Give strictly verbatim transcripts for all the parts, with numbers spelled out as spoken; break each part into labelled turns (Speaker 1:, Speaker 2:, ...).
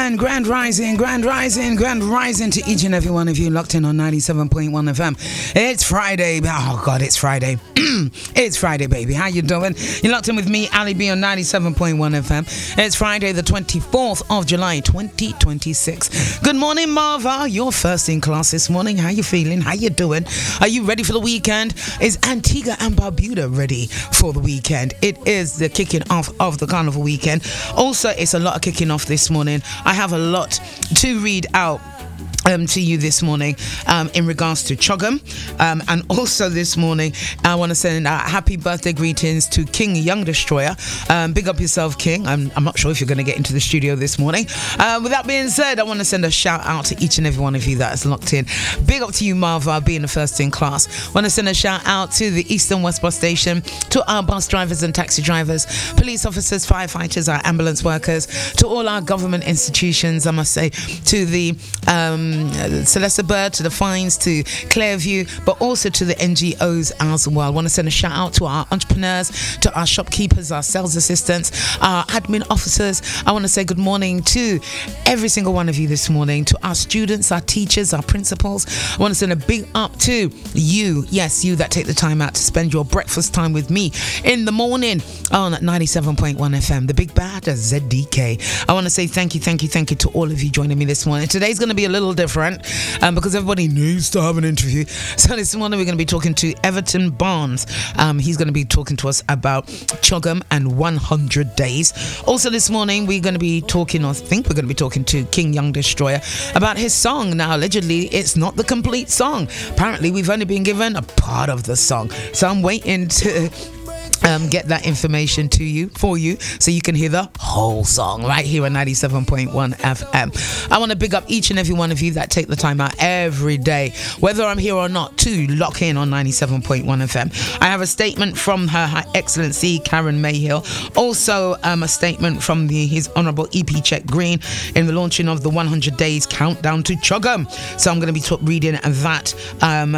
Speaker 1: weekend. Grand rising, grand rising, grand rising to each and every one of you locked in on ninety-seven point one F M. It's Friday. Oh, God, it's Friday. It's Friday, baby. How you doing? You're locked in with me, Ali B, on ninety-seven point one F M. It's Friday, the twenty-fourth of July, twenty twenty-six. Good morning, Marva. You're first in class this morning. How you feeling? How you doing? Are you ready for the weekend? Is Antigua and Barbuda ready for the weekend? It is the kicking off of the carnival weekend. Also, it's a lot of kicking off this morning. I have a lot to read out Um, to you this morning um, in regards to Chogam, um, and also this morning I want to send uh, happy birthday greetings to King Young Destroyer. Um, big up yourself, King. I'm, I'm not sure if you're going to get into the studio this morning. Uh, with that being said, I want to send a shout out to each and every one of you that is locked in. Big up to you, Marva, being the first in class. Want to send a shout out to the Eastern West Bus Station, to our bus drivers and taxi drivers, police officers, firefighters, our ambulance workers, to all our government institutions. I must say to the um, Celeste Bird, to the Fines, to Clairview, but also to the N G Os as well. I want to send a shout out to our entrepreneurs, to our shopkeepers, our sales assistants, our admin officers. I want to say good morning to every single one of you this morning, to our students, our teachers, our principals. I want to send a big up to you, yes, you that take the time out to spend your breakfast time with me in the morning on ninety-seven point one F M, the big bad Z D K. I want to say thank you, thank you, thank you to all of you joining me this morning. Today's going to be a little different um, because everybody needs to have an interview. So this morning we're going to be talking to Everton Barnes. Um, he's going to be talking to us about Chogam and one hundred days. Also this morning we're going to be talking, I think we're going to be talking to King Young Destroyer about his song. Now allegedly it's not the complete song. Apparently we've only been given a part of the song. So I'm waiting to Um, get that information to you, for you, so you can hear the whole song right here on ninety-seven point one F M. I want to big up each and every one of you that take the time out every day, whether I'm here or not, to lock in on ninety-seven point one F M. I have a statement from Her High Excellency Karen Mayhill. Also, um, a statement from the, His Honourable E P Check Green in the launching of the one hundred days countdown to Chogam. So I'm going to be t- reading that um,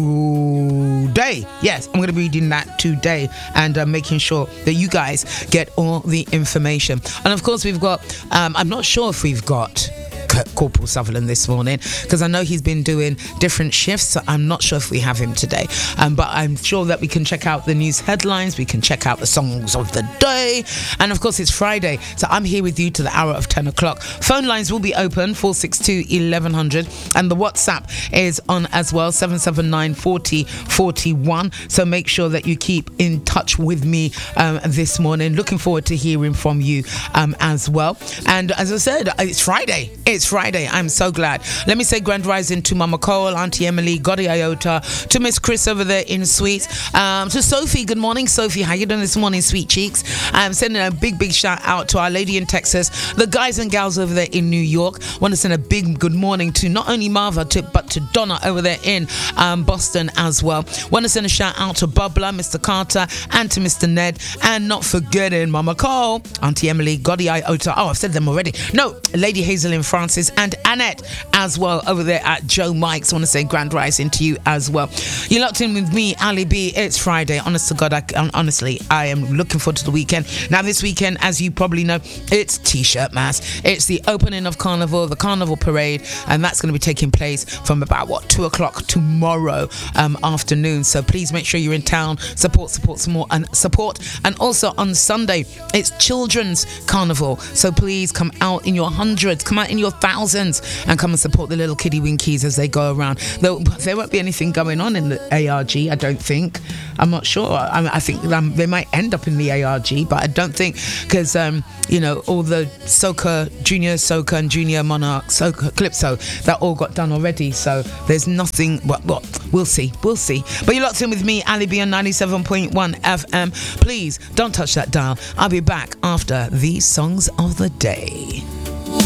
Speaker 1: today. Yes, I'm going to be reading that today, and uh, making sure that you guys get all the information. And of course we've got um, I'm not sure if we've got Corporal Sutherland this morning, because I know he's been doing different shifts, so I'm not sure if we have him today, um, but I'm sure that we can check out the news headlines, we can check out the songs of the day, and of course it's Friday, so I'm here with you to the hour of ten o'clock. Phone lines will be open, four six two, eleven hundred, and the WhatsApp is on as well, seven seven nine, four zero four one, so make sure that you keep in touch with me um, this morning. Looking forward to hearing from you um, as well. And as I said, it's Friday, it's Friday. I'm so glad. Let me say grand rising to Mama Cole, Auntie Emily, Gotti Iota, to Miss Chris over there in Sweets, um, to Sophie. Good morning, Sophie. How you doing this morning, sweet cheeks? I'm sending a big, big shout out to Our Lady in Texas, the guys and gals over there in New York. Want to send a big good morning to not only Marva, to, but to Donna over there in um, Boston as well. Want to send a shout out to Bubla, Mister Carter, and to Mister Ned, and not forgetting Mama Cole, Auntie Emily, Gotti Iota. Oh, I've said them already. No, Lady Hazel in Francis, and Annette as well over there at Joe Mike's. I want to say grand rising to you as well. You're locked in with me, Ali B. It's Friday. Honest to God, I, honestly, I am looking forward to the weekend. Now this weekend, as you probably know, it's T-shirt mass. It's the opening of Carnival, the Carnival Parade, and that's going to be taking place from about, what, two o'clock tomorrow um, afternoon. So please make sure you're in town. Support, support, some more, and support. And also on Sunday, it's Children's Carnival. So please come out in your hundreds, come out in your thousands, and come and support the little kiddie winkies as they go around. There, there won't be anything going on in the A R G, I don't think. I'm not sure. I, I think um, they might end up in the A R G, but I don't think, because um, you know, all the soca, junior soca and junior monarch soca, calypso, that all got done already. So there's nothing. Well, well, we'll see, we'll see. But you're locked in with me, Ali B, on ninety-seven point one F M. Please don't touch that dial. I'll be back after these songs of the day.